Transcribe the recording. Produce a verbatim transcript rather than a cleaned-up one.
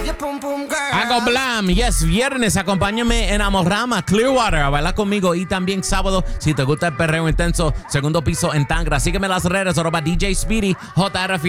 Hago Blam, yes, viernes, acompáñame en Amorrama, Clearwater, a bailar conmigo. Y también sábado, si te gusta el perreo intenso, segundo piso en Tangra. Sígueme en las redes, arroba D J Speedy, J R